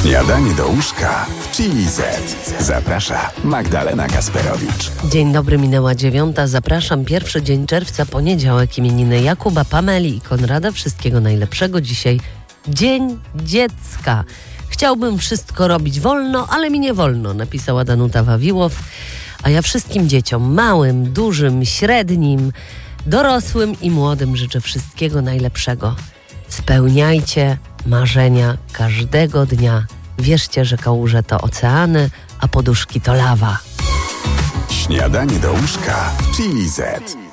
Śniadanie do łóżka w Chili Z. Zaprasza Magdalena Gasperowicz. Dzień dobry, minęła 9. Zapraszam, pierwszy dzień czerwca, poniedziałek, imieniny Jakuba, Pameli i Konrada. Wszystkiego najlepszego. Dzisiaj Dzień Dziecka. Chciałbym wszystko robić wolno, ale mi nie wolno, napisała Danuta Wawiłow. A ja wszystkim dzieciom, małym, dużym, średnim, dorosłym i młodym życzę wszystkiego najlepszego. Spełniajcie marzenia każdego dnia. Wierzcie, że kałuże to oceany, a poduszki to lawa. Śniadanie do łóżka w Chili Z.